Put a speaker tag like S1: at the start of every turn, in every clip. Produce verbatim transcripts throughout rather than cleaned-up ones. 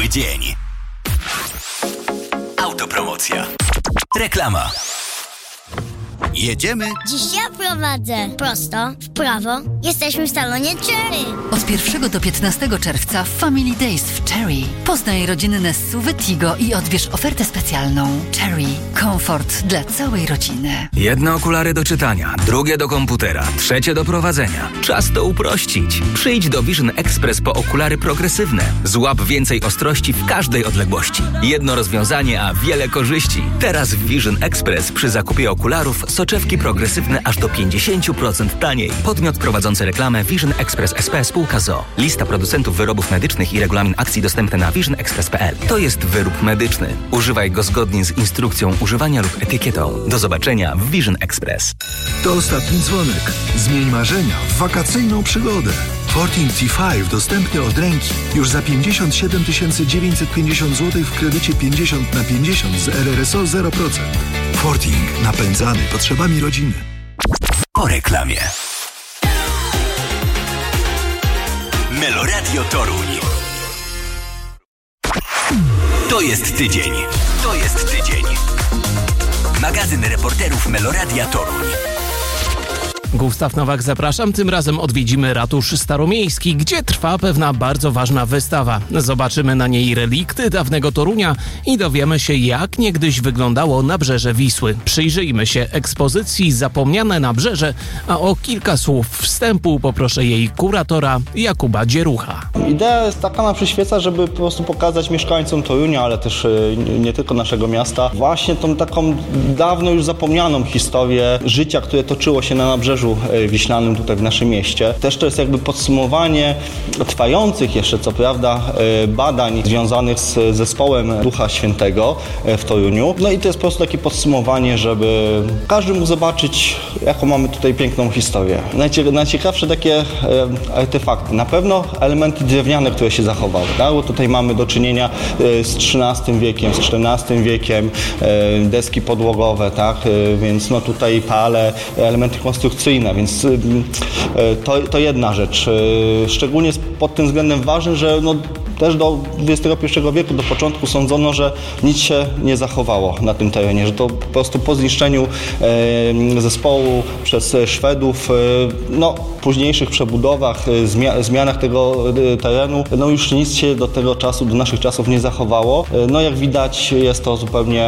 S1: Cały dzień. Autopromocja. Reklama. Jedziemy.
S2: Dziś ja prowadzę. Prosto, w prawo. Jesteśmy w salonie Cherry.
S3: Od pierwszego do piętnastego czerwca Family Days w Cherry. Poznaj rodziny Suwy Tigo i odbierz ofertę specjalną. Cherry. Komfort dla całej rodziny.
S4: Jedne okulary do czytania, drugie do komputera, trzecie do prowadzenia. Czas to uprościć. Przyjdź do Vision Express po okulary progresywne. Złap więcej ostrości w każdej odległości. Jedno rozwiązanie, a wiele korzyści. Teraz w Vision Express przy zakupie okularów soczewki progresywne aż do pięćdziesiąt procent taniej. Podmiot prowadzący reklamę Vision Express S P spółka z o o. Lista producentów wyrobów medycznych i regulamin akcji dostępny na vision express kropka p l. To jest wyrób medyczny. Używaj go zgodnie z instrukcją używania lub etykietą. Do zobaczenia w Vision Express.
S5: To ostatni dzwonek. Zmień marzenia w wakacyjną przygodę. Forting T pięć dostępny od ręki już za pięćdziesiąt siedem tysięcy dziewięćset pięćdziesiąt złotych w kredycie pięćdziesiąt na pięćdziesiąt z R R S O zero procent. Forting napędzany potrzebami rodziny.
S1: Po reklamie. Meloradio Toruń. To jest tydzień. To jest tydzień. Magazyn reporterów Meloradia Toruń.
S6: Gustaw Nowak, zapraszam. Tym razem odwiedzimy ratusz staromiejski, gdzie trwa pewna bardzo ważna wystawa. Zobaczymy na niej relikty dawnego Torunia i dowiemy się, jak niegdyś wyglądało nabrzeże Wisły. Przyjrzyjmy się ekspozycji Zapomniane nabrzeże, a o kilka słów wstępu poproszę jej kuratora Jakuba Dzierucha.
S7: Idea jest taka, nam przyświeca, żeby po prostu pokazać mieszkańcom Torunia, ale też nie tylko naszego miasta, właśnie tą taką dawno już zapomnianą historię życia, które toczyło się na nabrzeżu wiślanym tutaj w naszym mieście. Też to jest jakby podsumowanie trwających jeszcze, co prawda, badań związanych z zespołem Ducha Świętego w Toruniu. No i to jest po prostu takie podsumowanie, żeby każdy mógł zobaczyć, jaką mamy tutaj piękną historię. Najcie, najciekawsze takie artefakty. Na pewno elementy drewniane, które się zachowały, tak? Bo tutaj mamy do czynienia z trzynastym wiekiem, z czternastym wiekiem, deski podłogowe, tak? Więc no tutaj pale, elementy konstrukcyjne. Więc to, to jedna rzecz. Szczególnie pod tym względem ważny, że no też do dwudziestego pierwszego wieku, do początku sądzono, że nic się nie zachowało na tym terenie, że to po prostu po zniszczeniu e, zespołu przez Szwedów, e, no późniejszych przebudowach, e, zmia- zmianach tego e, terenu, no już nic się do tego czasu, do naszych czasów nie zachowało. E, no jak widać, jest to zupełnie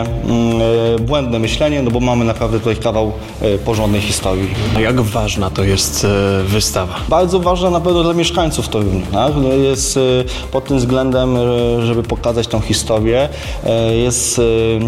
S7: e, błędne myślenie, no bo mamy naprawdę tutaj kawał e, porządnej historii.
S8: A jak ważna to jest e, wystawa?
S7: Bardzo ważna na pewno dla mieszkańców Torunia, tak? No jest e, pod tym względem, żeby pokazać tą historię, jest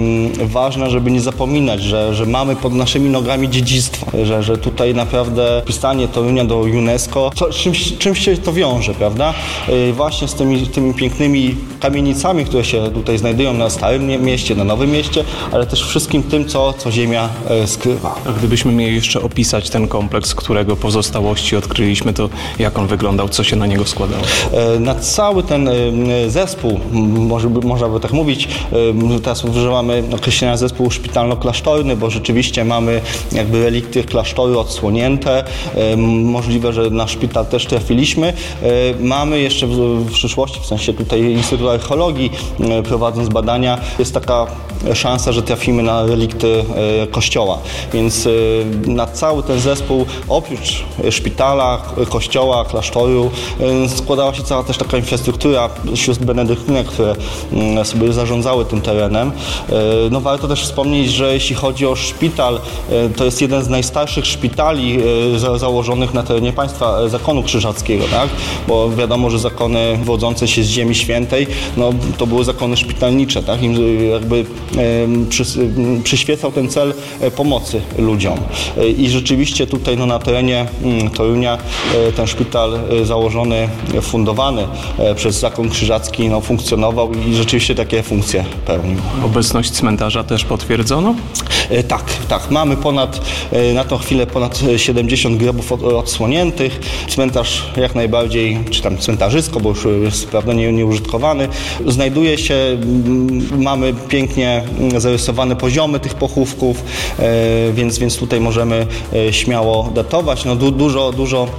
S7: ważne, żeby nie zapominać, że, że mamy pod naszymi nogami dziedzictwo, że, że tutaj naprawdę wpisanie Torunia do UNESCO, to, czymś, czymś się to wiąże, prawda? Właśnie z tymi, tymi pięknymi kamienicami, które się tutaj znajdują na Starym Mieście, na Nowym Mieście, ale też wszystkim tym, co, co ziemia skrywa.
S8: A gdybyśmy mieli jeszcze opisać ten kompleks, którego pozostałości odkryliśmy, to jak on wyglądał, co się na niego składało?
S7: Na cały ten zespół, może by, można by tak mówić, teraz używamy określenia zespół szpitalno-klasztorny, bo rzeczywiście mamy jakby relikty klasztoru odsłonięte, możliwe, że na szpital też trafiliśmy. Mamy jeszcze w przyszłości, w sensie tutaj Instytut Archeologii, prowadząc badania, jest taka szansa, że trafimy na relikty kościoła, więc na cały ten zespół, oprócz szpitala, kościoła, klasztoru, składała się cała też taka infrastruktura sióstr benedyktynek, które sobie zarządzały tym terenem. No warto też wspomnieć, że jeśli chodzi o szpital, to jest jeden z najstarszych szpitali założonych na terenie państwa zakonu krzyżackiego, tak? Bo wiadomo, że zakony wywodzące się z Ziemi Świętej, no to były zakony szpitalnicze, tak? Im jakby przy, przyświecał ten cel pomocy ludziom. I rzeczywiście tutaj no, na terenie Torunia ten szpital założony, fundowany przez zakon krzyżacki no, funkcjonował i rzeczywiście takie funkcje pełnił.
S8: Obecność cmentarza też potwierdzono?
S7: E, tak, tak. Mamy ponad, e, na tą chwilę ponad siedemdziesiąt grobów od, odsłoniętych. Cmentarz jak najbardziej, czy tam cmentarzysko, bo już jest prawda nie, nieużytkowany. Znajduje się, m, mamy pięknie zarysowane poziomy tych pochówków, e, więc, więc tutaj możemy e, śmiało datować. No, du, dużo, dużo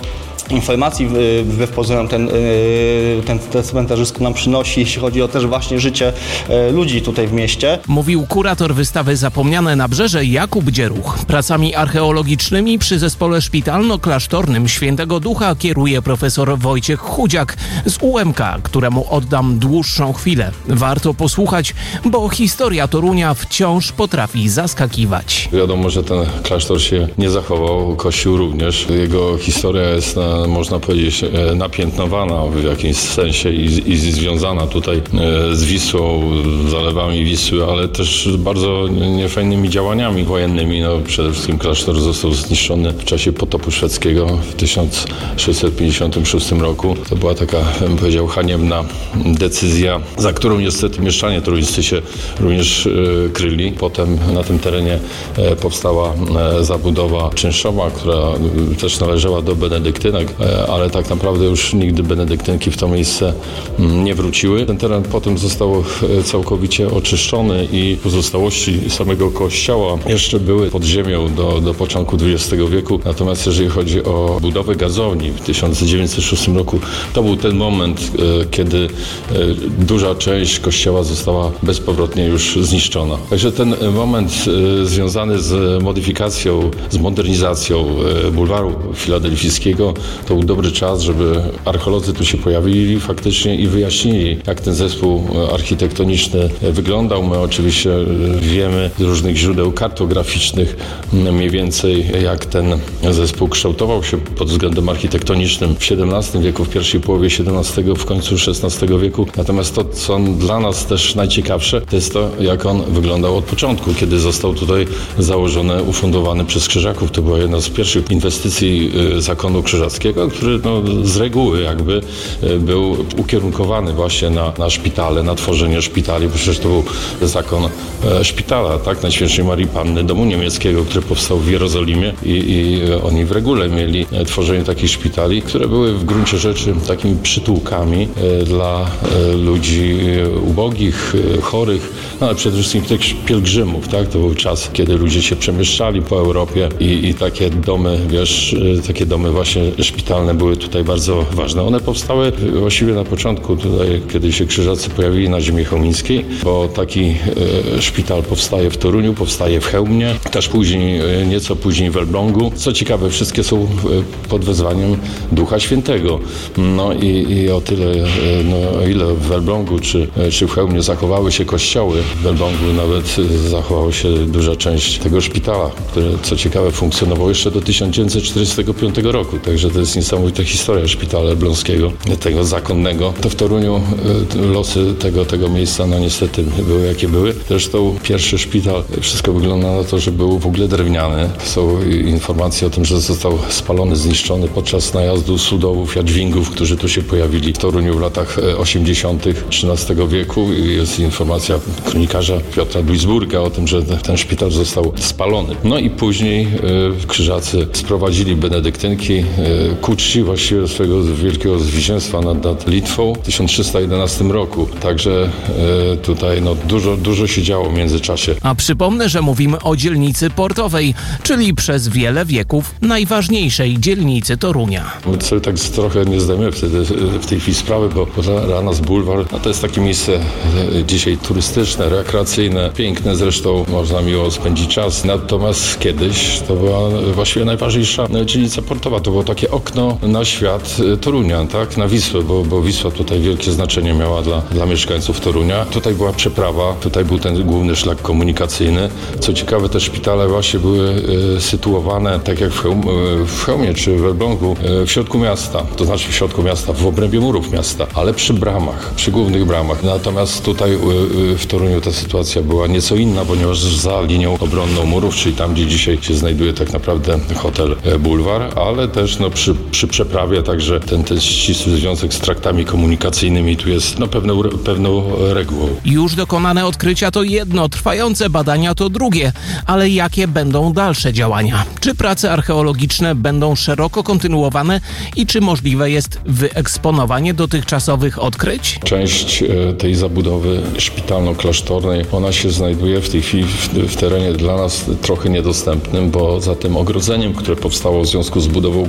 S7: informacji wbrew pozorom ten, ten, ten cmentarzysko nam przynosi, jeśli chodzi o też właśnie życie ludzi tutaj w mieście.
S6: Mówił kurator wystawy Zapomniane Nabrzeże Jakub Dzieruch. Pracami archeologicznymi przy zespole szpitalno-klasztornym Świętego Ducha kieruje profesor Wojciech Chudziak z U M K, któremu oddam dłuższą chwilę. Warto posłuchać, bo historia Torunia wciąż potrafi zaskakiwać.
S9: Wiadomo, że ten klasztor się nie zachował, kościół również. Jego historia jest, można powiedzieć, napiętnowana w jakimś sensie i, i związana tutaj z Wisłą, zalewami Wisły, ale też bardzo niefajnymi działaniami wojennymi. No, przede wszystkim klasztor został zniszczony w czasie potopu szwedzkiego w tysiąc sześćset pięćdziesiątym szóstym roku. To była taka, bym powiedział, haniebna decyzja, za którą niestety mieszczanie toruńscy się również e, kryli. Potem na tym terenie e, powstała e, zabudowa czynszowa, która e, też należała do benedyktynek, e, ale tak naprawdę już nigdy benedyktynki w to miejsce m, nie wróciły. Ten teren potem został e, całkowicie oczyszczony i pozostałości samego kościoła jeszcze były pod ziemią do, do początku dwudziestego wieku. Natomiast jeżeli chodzi o budowę gazowni w tysiąc dziewięćset szóstym roku, to był ten moment, e, kiedy e, duża część kościoła została bezpowrotnie już zniszczona. Także ten moment e, związany z modyfikacją, z modernizacją e, bulwaru filadelfijskiego to był dobry czas, żeby archeolodzy tu się pojawili faktycznie i wyjaśnili, jak ten zespół architektoniczny wyglądał. My oczywiście wiemy z różnych źródeł kartograficznych mniej więcej, jak ten zespół kształtował się pod względem architektonicznym w siedemnastym wieku, w pierwszej połowie siedemnastego, w końcu szesnastego wieku. Natomiast to, co dla nas też najciekawsze, to jest to, jak on wyglądał od początku, kiedy został tutaj założony, ufundowany przez Krzyżaków. To była jedna z pierwszych inwestycji zakonu krzyżackiego, który no, z reguły jakby był ukierunkowany właśnie na, na szpitale, na tworzenie szpitali, bo przecież to był zakon e, szpitala, tak, Najświętszej Marii Panny, domu niemieckiego, który powstał w Jerozolimie i, i oni w regule mieli e, tworzenie takich szpitali, które były w gruncie rzeczy takimi przytułkami e, dla e, ludzi ubogich, e, chorych, no, ale przede wszystkim tych pielgrzymów, tak, to był czas, kiedy ludzie się przemieszczali po Europie i, i takie domy, wiesz, e, takie domy właśnie szpitalne były tutaj bardzo ważne. One powstały właściwie na początku tutaj, kiedy się Krzyżacy pojawili na ziemi chełmińskiej, bo taki e, szpital powstaje w Toruniu, powstaje w Chełmie, też później, e, nieco później w Elblągu. Co ciekawe, wszystkie są e, pod wezwaniem Ducha Świętego. No i, i o tyle, e, no, o ile w Elblągu czy, e, czy w Chełmie zachowały się kościoły, w Elblągu nawet e, zachowała się duża część tego szpitala, który, co ciekawe, funkcjonował jeszcze do tysiąc dziewięćset czterdziestego piątego roku. Także to jest niesamowita historia szpitala elbląskiego, tego zakonnego. To w Toruniu e, losy tego, tego miejsca, no niestety były jakie były. Zresztą pierwszy szpital, wszystko wygląda na to, że był w ogóle drewniany. Są informacje o tym, że został spalony, zniszczony podczas najazdu Sudowów, Jadwingów, którzy tu się pojawili w Toruniu w latach osiemdziesiątych trzynastego wieku. Jest informacja kronikarza Piotra Duisburga o tym, że ten szpital został spalony. No i później y, Krzyżacy sprowadzili benedyktynki y, ku czci właściwie swojego wielkiego zwycięstwa nad, nad Litwą w tysiąc trzysta jedenastym roku. Także y, tutaj no, dużo, dużo się działo w międzyczasie.
S6: A przypomnę, że mówimy o dzielnicy portowej, czyli przez wiele wieków najważniejszej dzielnicy Torunia.
S9: My sobie tak trochę nie zdajemy wtedy w tej chwili sprawy, bo dla nas bulwar no to jest takie miejsce dzisiaj turystyczne, rekreacyjne, piękne zresztą, można miło spędzić czas. Natomiast kiedyś to była właściwie najważniejsza dzielnica portowa. To było takie okno na świat Torunia, tak? Na Wisłę, bo, bo Wisła tutaj wielkie znaczenie miała dla, dla mieszkańców Torunia. Tutaj była przeprawa, tutaj był ten główny szlak komunikacyjny. Co ciekawe, te szpitale właśnie były e, sytuowane, tak jak w, Chełm, e, w Chełmie czy w Elblągu, e, w środku miasta, to znaczy w środku miasta, w obrębie murów miasta, ale przy bramach, przy głównych bramach. Natomiast tutaj e, w Toruniu ta sytuacja była nieco inna, ponieważ za linią obronną murów, czyli tam, gdzie dzisiaj się znajduje tak naprawdę hotel e, Bulwar, ale też no, przy, przy przeprawie, także ten, ten ścisły związek z traktami komunikacyjnymi tu jest no, pewną, pewną regułą.
S6: Już dokonane odkrycia to jedno, trwające badania to drugie, ale jakie będą dalsze działania? Czy prace archeologiczne będą szeroko kontynuowane i czy możliwe jest wyeksponowanie dotychczasowych odkryć?
S9: Część e, tej zabudowy szpitalno-klasztornej, ona się znajduje w tej chwili w, w terenie dla nas trochę niedostępnym, bo za tym ogrodzeniem, które powstało w związku z budową gazowni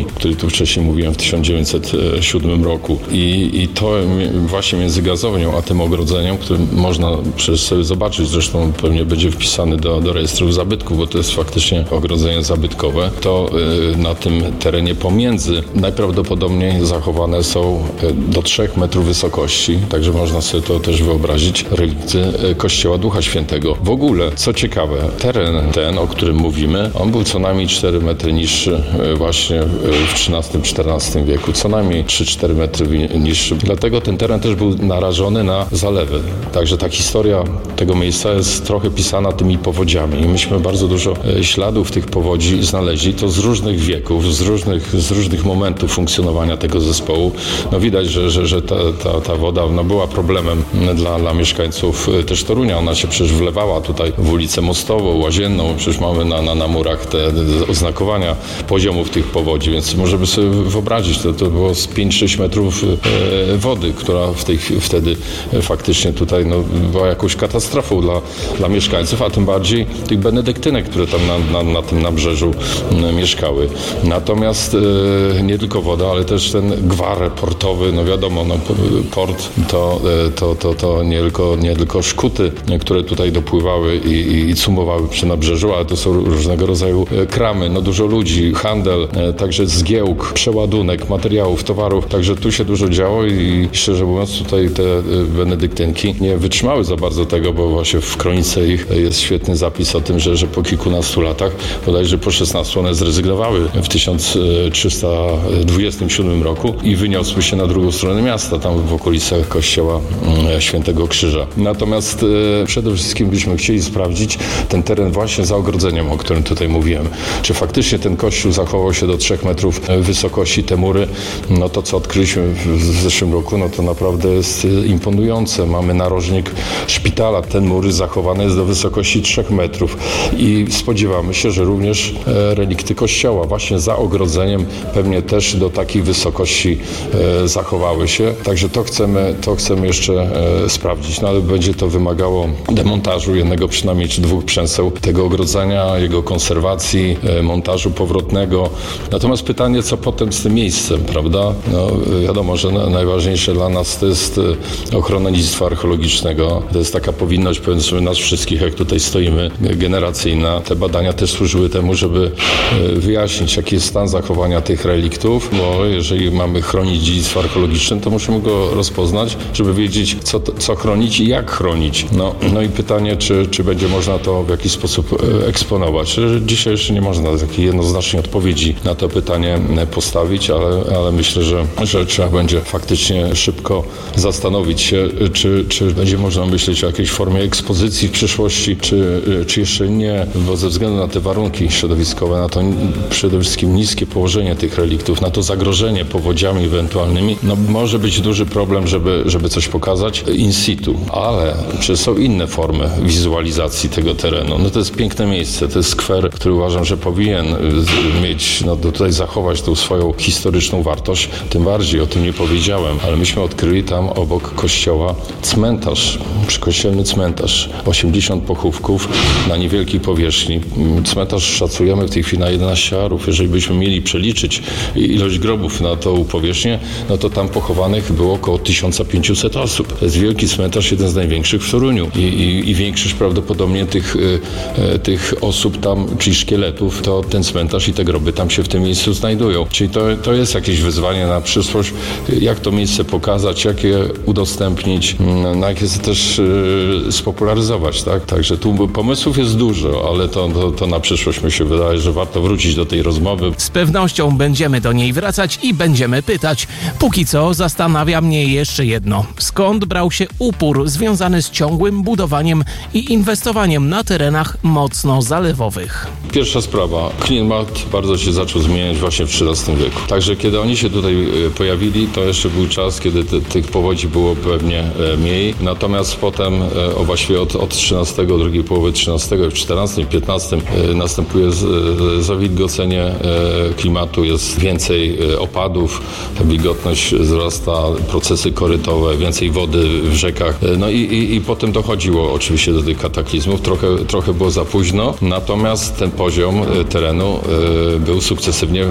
S9: historii, o której tu wcześniej mówiłem, w tysiąc dziewięćset siódmym roku. I, i to właśnie między gazownią a tym ogrodzeniem, który można przecież sobie zobaczyć, zresztą pewnie będzie wpisany do, do rejestru zabytków, bo to jest faktycznie ogrodzenie zabytkowe, to y, na tym terenie pomiędzy najprawdopodobniej zachowane są do trzech metrów wysokości, także można sobie to też wyobrazić, relikty Kościoła Ducha Świętego. W ogóle, co ciekawe, teren ten, o którym mówimy, on był co najmniej cztery metry niższy właśnie w trzynastym czternastym wieku, co najmniej trzy cztery metry niższy. Dlatego ten teren też był narażony na zalewy. Także ta historia tego miejsca jest trochę pisana tymi powodziami. I myśmy bardzo dużo śladów tych powodzi znaleźli, to z różnych wieków, z różnych, z różnych momentów funkcjonowania tego zespołu. No widać, że, że, że ta, ta, ta woda no, była problemem dla, dla mieszkańców też Torunia. Ona się przecież wlewała tutaj w ulicę Mostową, Łazienną. Przecież mamy na, na, na murach te oznakowania poziomów tych powodzi, więc możemy sobie wyobrazić, to, to było z pięć sześć metrów e, wody, która w tej, wtedy faktycznie tutaj no, była jakąś katastrofą dla, dla mieszkańców, a tym bardziej tych benedyktynek, które tam na, na, na tym nabrzeżu e, mieszkały. Natomiast e, nie tylko woda, ale też ten gwar portowy, no wiadomo, no, port to, to, to, to nie, tylko, nie tylko szkuty, które tutaj dopływały i, i, i cumowały przy nabrzeżu, ale to są różnego rodzaju kramy, no dużo ludzi, handel, także zgiełk, przeładunek materiałów, towarów, także tu się dużo działo i szczerze mówiąc tutaj te benedyktynki nie wytrzymały za bardzo tego, bo właśnie w kronice ich jest świetny zapis o tym, że, że po kilkunastu latach, bodajże po szesnastu one zrezygnowały w tysiąc trzysta dwudziestym siódmym roku i wyniosły się na drugą stronę miasta, tam w okolicach kościoła Świętego Krzyża. Natomiast e, przede wszystkim byśmy chcieli sprawdzić ten teren właśnie za ogrodzeniem, o którym tutaj mówiłem. Czy faktycznie ten kościół zachował się do trzech metrów wysokości, te mury, no to co odkryliśmy w zeszłym roku, no to naprawdę jest imponujące. Mamy narożnik szpitala, ten mur zachowany jest do wysokości trzech metrów i spodziewamy się, że również e, relikty kościoła właśnie za ogrodzeniem pewnie też do takiej wysokości e, zachowały się. Także to chcemy, to chcemy jeszcze e, sprawdzić, no ale będzie to wymagało demontażu jednego przynajmniej czy dwóch przęseł tego ogrodzenia, jego konserwacji, e, montażu powrotnego. Natomiast pytanie, co potem z tym miejscem, prawda? No wiadomo, że na, najważniejsze dla nas to jest ochrona dziedzictwa archeologicznego. To jest taka powinność, powiedzmy, nas wszystkich, jak tutaj stoimy, generacyjna. Te badania też służyły temu, żeby e, wyjaśnić, jaki jest stan zachowania tych reliktów, bo jeżeli mamy chronić dziedzictwo archeologiczne, to musimy go rozpoznać, żeby wiedzieć, co, co chronić i jak chronić. No, no i pytanie, czy, czy będzie można to w jakiś sposób eksponować. Dzisiaj jeszcze nie można takiej jednoznacznej odpowiedzi na to pytanie postawić, ale, ale myślę, że, że trzeba będzie faktycznie szybko zastanowić się, czy, czy będzie można myśleć o jakiejś formie ekspozycji w przyszłości, czy, czy jeszcze nie, bo ze względu na te warunki środowiskowe, na to przede wszystkim niskie położenie tych reliktów, na to zagrożenie powodziami ewentualnymi, no może być duży problem, żeby, żeby coś pokazać in situ, ale czy są inne formy wizualizacji tego terenu? No to jest piękne miejsce, to jest skwer, który uważam, że powinien mieć, no tutaj zachować tą swoją historyczną wartość, tym bardziej o tym nie powiedziałem, ale myśmy odkryli tam obok kościoła cmentarz, przykościelny cmentarz, osiemdziesiąt pochówków na niewielkiej powierzchni. Cmentarz szacujemy w tej chwili na jedenaście arów. Jeżeli byśmy mieli przeliczyć ilość grobów na tą powierzchnię, no to tam pochowanych było około tysiąc pięćset osób. To jest wielki cmentarz, jeden z największych w Toruniu i, i, i większość prawdopodobnie tych, e, tych osób tam, czyli szkieletów, to ten cmentarz i te groby tam się w tym miejscu znajdują. Czyli to, to jest jakieś wyzwanie na przyszłość, jak to miejsce pokazać, jak je udostępnić, no jak je też e, spopularyzować, tak? Także tu pomysłów jest dużo, ale to, to, to na przyszłość mi się wydaje, że warto wrócić do tej rozmowy.
S6: Z pewnością będziemy do niej wracać i będziemy pytać. Póki co zastanawia mnie jeszcze jedno. Skąd brał się upór związany z ciągłym budowaniem i inwestowaniem na terenach mocno zalewowych?
S9: Pierwsza sprawa. Klimat bardzo się zaczął zmieniać właśnie w trzynastym wieku. Także kiedy oni się tutaj pojawili, to jeszcze był czas, kiedy te, tych powodzi było pewnie mniej. Natomiast potem, o właściwie od, od trzynastego, drugiej połowy trzynastego, w czternastym, piętnastym następuje zawilgocenie klimatu, jest więcej opadów, ta wilgotność wzrasta, procesy korytowe, więcej wody w rzekach. No i, i, i potem dochodziło oczywiście do tych kataklizmów. Trochę, trochę było za późno, natomiast ten poziom terenu był sukcesywnie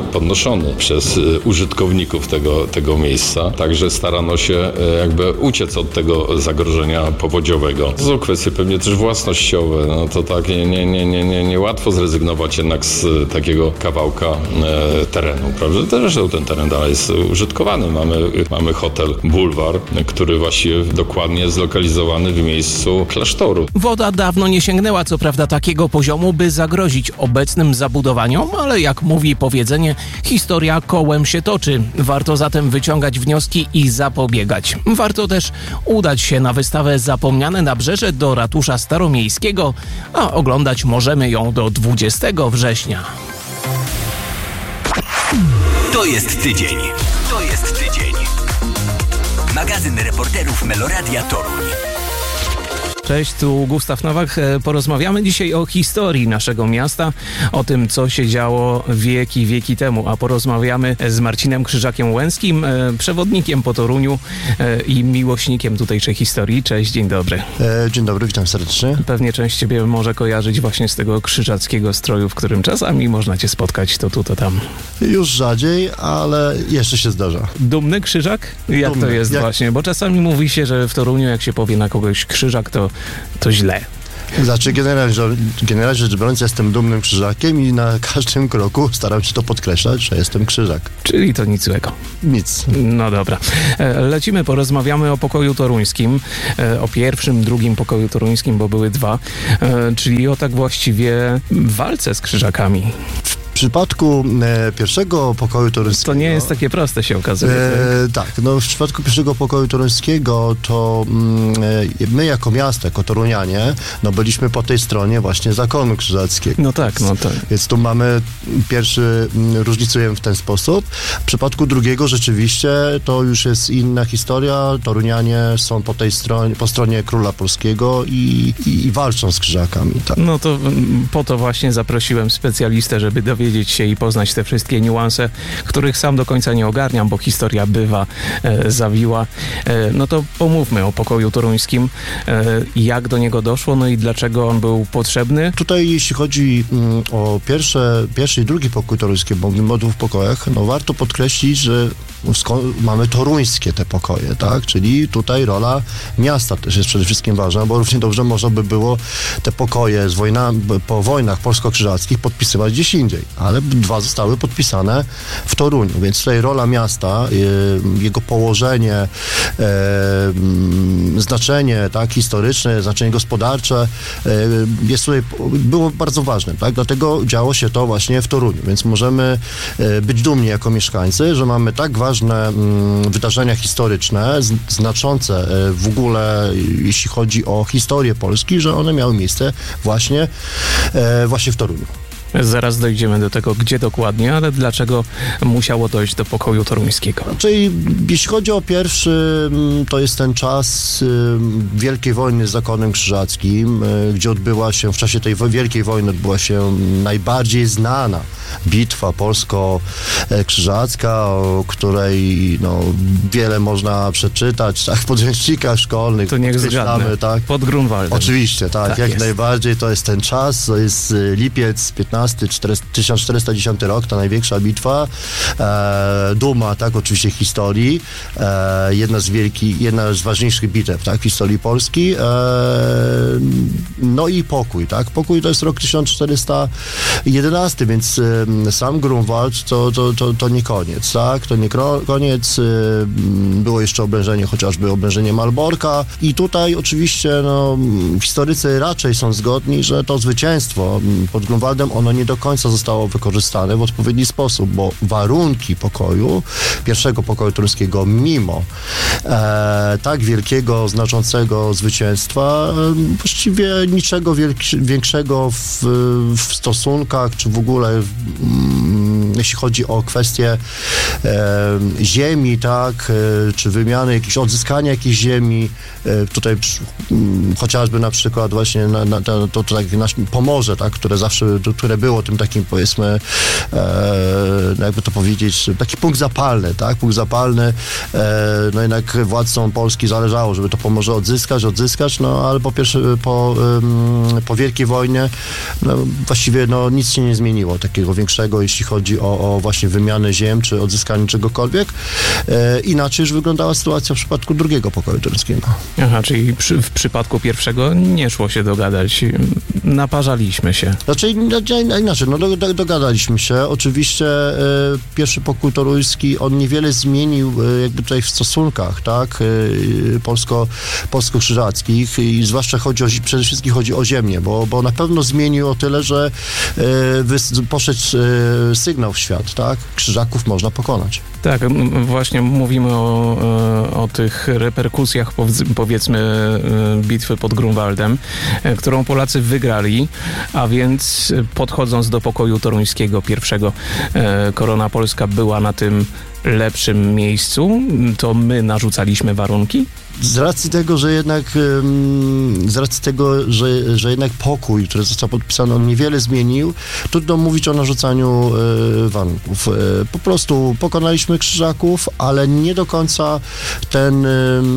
S9: podnoszony przez użytkowników tego, tego miejsca. Także starano się jakby uciec od tego zagrożenia powodziowego. To są kwestie pewnie też własnościowe. No to tak nie, nie, nie, nie, nie, nie łatwo zrezygnować jednak z takiego kawałka e, terenu, prawda? Zresztą ten teren dalej jest użytkowany. Mamy, mamy hotel Bulwar, który właściwie dokładnie jest zlokalizowany w miejscu klasztoru.
S6: Woda dawno nie sięgnęła co prawda takiego poziomu, by zagrozić obecnym zabudowaniom, ale jak mówi powiedzenie, historia kołem się toczy. Warto zatem wyciągać wnioski i zapobiegać. Warto też udać się na wystawę Zapomniane Nabrzeże do Ratusza Staromiejskiego, a oglądać możemy ją do dwudziestego września.
S1: To jest tydzień. To jest tydzień. Magazyn reporterów Meloradia Toruń.
S6: Cześć, tu Gustaw Nowak. Porozmawiamy dzisiaj o historii naszego miasta, o tym, co się działo wieki, wieki temu, a porozmawiamy z Marcinem Krzyżakiem-Łęckim, przewodnikiem po Toruniu i miłośnikiem tutejszej historii. Cześć, dzień dobry.
S10: Dzień dobry, witam serdecznie.
S6: Pewnie część ciebie może kojarzyć właśnie z tego krzyżackiego stroju, w którym czasami można cię spotkać to tu, to tam.
S10: Już rzadziej, ale jeszcze się zdarza.
S6: Dumny krzyżak? Jak
S10: Dumny.
S6: to jest jak... właśnie? Bo czasami mówi się, że w Toruniu, jak się powie na kogoś krzyżak, to to źle.
S10: Znaczy, generalnie, generalnie rzecz biorąc, jestem dumnym krzyżakiem i na każdym kroku staram się to podkreślać, że jestem krzyżak.
S6: Czyli to nic złego.
S10: Nic.
S6: No dobra. Lecimy, porozmawiamy o pokoju toruńskim, o pierwszym, drugim pokoju toruńskim, bo były dwa, czyli o tak właściwie walce z krzyżakami.
S10: W przypadku e, pierwszego pokoju toruńskiego...
S6: To nie jest takie proste, się okazuje.
S10: E, tak, no w przypadku pierwszego pokoju toruńskiego to mm, e, my jako miasto, jako torunianie, no byliśmy po tej stronie właśnie zakonu krzyżackiego.
S6: No tak, no tak.
S10: Więc tu mamy pierwszy, m, różnicujemy w ten sposób. W przypadku drugiego rzeczywiście to już jest inna historia. Torunianie są po tej stronie, po stronie króla polskiego i, i, i walczą z krzyżakami. Tak.
S6: No to m, po to właśnie zaprosiłem specjalistę, żeby dowiedzieć wiedzieć się i poznać te wszystkie niuanse, których sam do końca nie ogarniam, bo historia bywa e, zawiła. E, no to pomówmy o pokoju toruńskim, e, jak do niego doszło, no i dlaczego on był potrzebny.
S10: Tutaj jeśli chodzi mm, o pierwsze, pierwszy i drugi pokój toruński, bo mówimy o dwóch pokojach, no warto podkreślić, że mamy toruńskie te pokoje, tak? Czyli tutaj rola miasta też jest przede wszystkim ważna, bo równie dobrze można by było te pokoje z wojna, po wojnach polsko-krzyżackich podpisywać gdzieś indziej, ale dwa zostały podpisane w Toruniu, więc tutaj rola miasta, jego położenie, znaczenie, tak, historyczne, znaczenie gospodarcze jest tutaj, było bardzo ważne, tak? Dlatego działo się to właśnie w Toruniu, więc możemy być dumni jako mieszkańcy, że mamy tak ważne wydarzenia historyczne, znaczące w ogóle, jeśli chodzi o historię Polski, że one miały miejsce właśnie, właśnie w Toruniu.
S6: Zaraz dojdziemy do tego, gdzie dokładnie, ale dlaczego musiało dojść do pokoju toruńskiego?
S10: Czyli jeśli chodzi o pierwszy, to jest ten czas Wielkiej Wojny z zakonem krzyżackim, gdzie odbyła się, w czasie tej Wielkiej Wojny odbyła się najbardziej znana bitwa polsko-krzyżacka, o której no, wiele można przeczytać tak, w podręcznikach szkolnych.
S6: To niech zgadnę, tak? Pod Grunwaldem.
S10: Oczywiście, tak, tak jak jest. Najbardziej to jest ten czas, to jest lipiec piętnasty tysiąc czterysta dziesiąty rok, ta największa bitwa, e, duma, tak, oczywiście historii, e, jedna z wielkich, jedna z ważniejszych bitew, tak, w historii Polski, e, no i pokój, tak, pokój to jest rok tysiąc czterysta jedenasty, więc e, sam Grunwald to, to, to, to nie koniec, tak, to nie koniec, e, było jeszcze oblężenie, chociażby oblężenie Malborka i tutaj oczywiście, no, historycy raczej są zgodni, że to zwycięstwo pod Grunwaldem, ono nie do końca zostało wykorzystane w odpowiedni sposób, bo warunki pokoju, pierwszego pokoju toruńskiego, mimo e, tak wielkiego, znaczącego zwycięstwa, e, właściwie niczego wielki, większego w, w stosunkach, czy w ogóle w, m, jeśli chodzi o kwestie e, ziemi, tak, e, czy wymiany, jakieś odzyskania jakiejś ziemi, e, tutaj m, chociażby na przykład właśnie na, na, to, to tak nasz Pomorze, tak, które zawsze, które było tym takim, powiedzmy, e, jakby to powiedzieć, taki punkt zapalny, tak, punkt zapalny, e, no jednak władcom Polski zależało, żeby to Pomorze odzyskać, odzyskać, no ale po pierwsze, po, um, po Wielkiej Wojnie, no, właściwie, no, nic się nie zmieniło takiego większego, jeśli chodzi o, o, o właśnie wymianę ziem, czy odzyskanie czegokolwiek. E, inaczej już wyglądała sytuacja w przypadku drugiego pokoju toruńskiego.
S6: Aha, czyli przy, w przypadku pierwszego nie szło się dogadać, naparzaliśmy się.
S10: Znaczy inaczej, no do, do, dogadaliśmy się. Oczywiście e, pierwszy pokój toruński, on niewiele zmienił e, jakby tutaj w stosunkach, tak, e, polsko, polsko-krzyżackich i zwłaszcza chodzi o, przede wszystkim chodzi o ziemię, bo, bo na pewno zmienił o tyle, że e, wys, poszedł e, sygnał w świat, tak, krzyżaków można pokonać.
S6: Tak, właśnie mówimy o, o tych reperkusjach, powiedzmy, bitwy pod Grunwaldem, którą Polacy wygrali, a więc podchodząc do pokoju toruńskiego pierwszego, Korona Polska była na tym lepszym miejscu, to my narzucaliśmy warunki?
S10: Z racji tego, że jednak z racji tego, że, że jednak pokój, który został podpisany, on niewiele zmienił, trudno mówić o narzucaniu e, warunków. E, po prostu pokonaliśmy krzyżaków, ale nie do końca ten, e,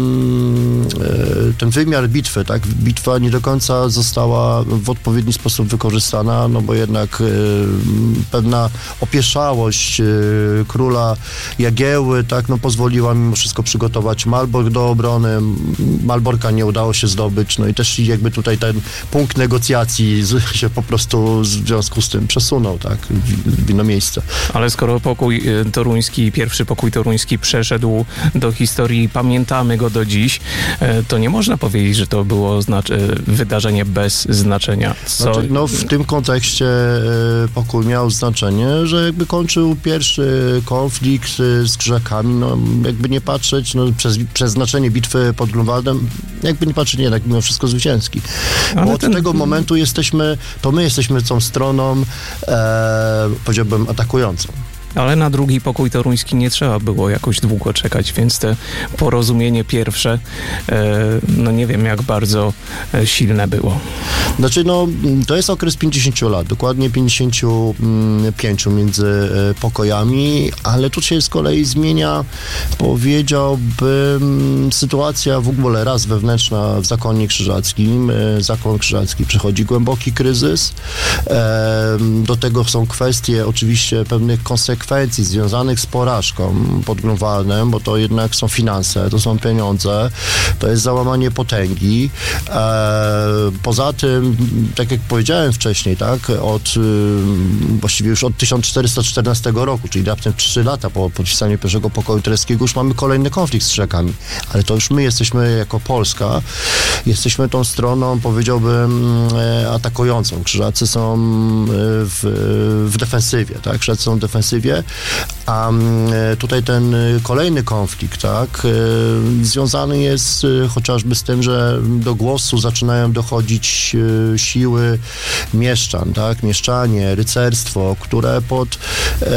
S10: ten wymiar bitwy, tak? Bitwa nie do końca została w odpowiedni sposób wykorzystana, no bo jednak e, pewna opieszałość e, króla Jagiełły, tak, no pozwoliła mimo wszystko przygotować Malbork do obrony. Malborka nie udało się zdobyć, no i też jakby tutaj ten punkt negocjacji z, się po prostu w związku z tym przesunął, tak, w, w inne miejsce.
S6: Ale skoro pokój toruński, pierwszy pokój toruński przeszedł do historii, pamiętamy go do dziś, to nie można powiedzieć, że to było znaczy, wydarzenie bez znaczenia. Co...
S10: Znaczy, no w tym kontekście pokój miał znaczenie, że jakby kończył pierwszy konflikt z krzyżakami, no jakby nie patrzeć, no przez, przez znaczenie bitwy pod Grunwaldem, jakby nie patrzeć, jednak mimo wszystko zwycięski. Bo Ale od ten... tego momentu jesteśmy, to my jesteśmy tą stroną, e, powiedziałbym, atakującą.
S6: Ale na drugi pokój toruński nie trzeba było jakoś długo czekać, więc te porozumienie pierwsze, e, no nie wiem jak bardzo e, silne było.
S10: Znaczy, no, to jest okres pięćdziesięciu lat, dokładnie pięćdziesięciu pięciu między e, pokojami, ale tu się z kolei zmienia, powiedziałbym, sytuacja w ogóle raz wewnętrzna w zakonie krzyżackim. E, zakon krzyżacki przechodzi głęboki kryzys. E, do tego są kwestie oczywiście pewnych konsekwencji związanych z porażką pod Grunwaldem, bo to jednak są finanse, to są pieniądze, to jest załamanie potęgi. E, poza tym, tak jak powiedziałem wcześniej, tak, od właściwie już od tysiąc czterysta czternastego roku, czyli raptem trzy lata po podpisaniu pierwszego pokoju toruńskiego, już mamy kolejny konflikt z Czechami, ale to już my jesteśmy jako Polska, jesteśmy tą stroną, powiedziałbym, atakującą. Krzyżacy są w, w defensywie, tak, Krzyżacy są w defensywie, a tutaj ten kolejny konflikt, tak, związany jest chociażby z tym, że do głosu zaczynają dochodzić siły mieszczan, tak, mieszczanie, rycerstwo, które pod e,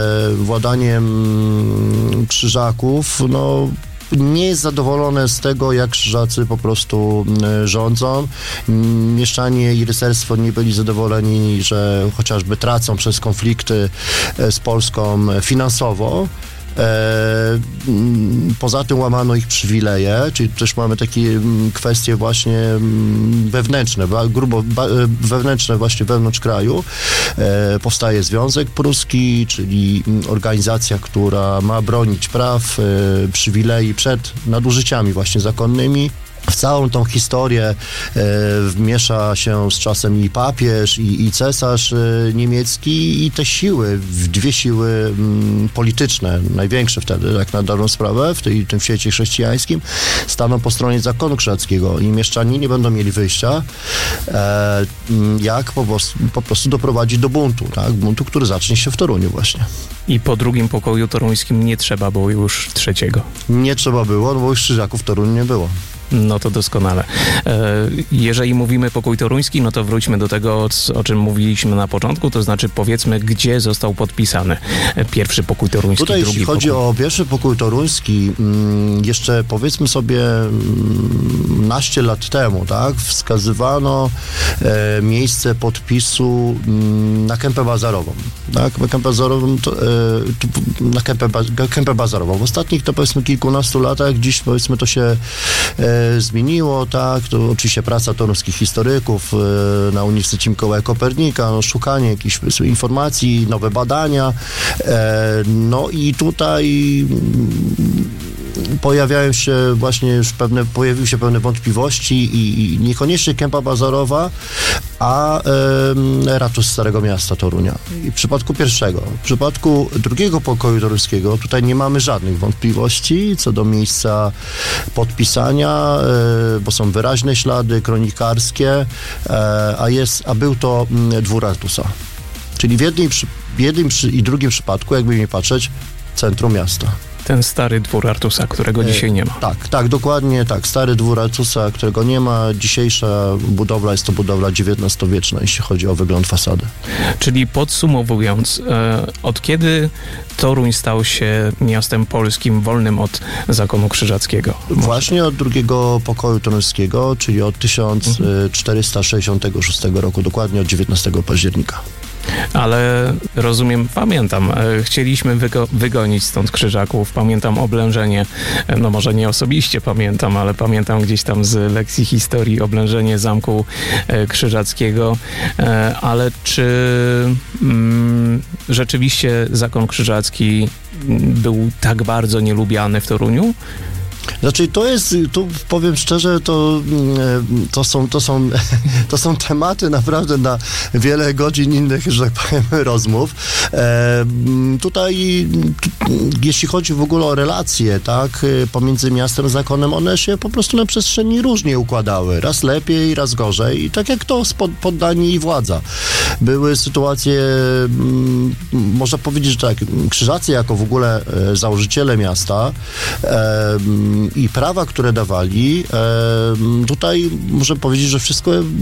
S10: władaniem krzyżaków, no, nie jest zadowolone z tego, jak krzyżacy po prostu rządzą. Mieszczanie i rycerstwo nie byli zadowoleni, że chociażby tracą przez konflikty z Polską finansowo. E, poza tym łamano ich przywileje, czyli też mamy takie kwestie właśnie wewnętrzne, grubo wewnętrzne właśnie wewnątrz kraju. E, powstaje Związek Pruski, czyli organizacja, która ma bronić praw, e, przywilei przed nadużyciami właśnie zakonnymi. W całą tą historię e, wmiesza się z czasem i papież, i, i cesarz e, niemiecki, i te siły, dwie siły m, polityczne, największe wtedy, jak na dobrą sprawę, w tej, tym świecie chrześcijańskim, staną po stronie zakonu krzyżackiego i mieszczanie nie będą mieli wyjścia, e, jak po prostu, po prostu doprowadzić do buntu, tak? Buntu, który zacznie się w Toruniu właśnie.
S6: I po drugim pokoju toruńskim nie trzeba było już trzeciego.
S10: Nie trzeba było, no bo już krzyżaków w Toruniu nie było.
S6: No to doskonale. Jeżeli mówimy pokój toruński, no to wróćmy do tego, o czym mówiliśmy na początku, to znaczy powiedzmy, gdzie został podpisany pierwszy pokój toruński,
S10: Tutaj
S6: drugi
S10: jeśli chodzi
S6: pokój.
S10: o pierwszy pokój toruński, jeszcze powiedzmy sobie naście lat temu, tak, wskazywano miejsce podpisu na Kępę Bazarową. Tak, na Kępę Bazarową, to, na Kępę, Kępę Bazarową. W ostatnich to powiedzmy kilkunastu latach, dziś powiedzmy to się e, zmieniło, tak, to oczywiście praca toruńskich historyków e, na Uniwersytecie Mikołaja Kopernika, no, szukanie jakichś informacji, nowe badania, e, no i tutaj pojawiają się właśnie już pewne, pojawiły się pewne wątpliwości i, i niekoniecznie Kępa Bazarowa, a e, ratusz Starego Miasta Torunia. I w przypadku pierwszego, w przypadku drugiego pokoju toruńskiego tutaj nie mamy żadnych wątpliwości co do miejsca podpisania, e, bo są wyraźne ślady kronikarskie, e, a jest, a był to m, dwór Artusa. Czyli w jednym, w jednym i drugim przypadku, jakby nie patrzeć, centrum miasta.
S8: Ten stary dwór Artusa, którego dzisiaj nie ma.
S10: Tak, tak, dokładnie tak. Stary dwór Artusa, którego nie ma. Dzisiejsza budowla jest to budowla dziewiętnastowieczna, jeśli chodzi o wygląd fasady.
S8: Czyli podsumowując, e, od kiedy Toruń stał się miastem polskim wolnym od zakonu krzyżackiego? Może?
S10: Właśnie od drugiego pokoju toruńskiego, czyli od tysiąc czterysta sześćdziesiątego szóstego roku, dokładnie od dziewiętnastego października.
S8: Ale rozumiem, pamiętam, e, chcieliśmy wygo- wygonić stąd Krzyżaków, pamiętam oblężenie, e, no może nie osobiście pamiętam, ale pamiętam gdzieś tam z lekcji historii oblężenie Zamku e, Krzyżackiego, e, ale czy mm, rzeczywiście zakon krzyżacki był tak bardzo nielubiany w Toruniu?
S10: Znaczy to jest, tu powiem szczerze, to, to, są, to, są, to są tematy naprawdę na wiele godzin innych, że tak powiem, rozmów. E, tutaj, jeśli chodzi w ogóle o relacje, tak, pomiędzy miastem a zakonem, one się po prostu na przestrzeni różnie układały. Raz lepiej, raz gorzej. I tak jak to poddani i władza. Były sytuacje, można powiedzieć, że tak, Krzyżacy jako w ogóle założyciele miasta e, i prawa, które dawali, e, tutaj muszę powiedzieć, że wszystko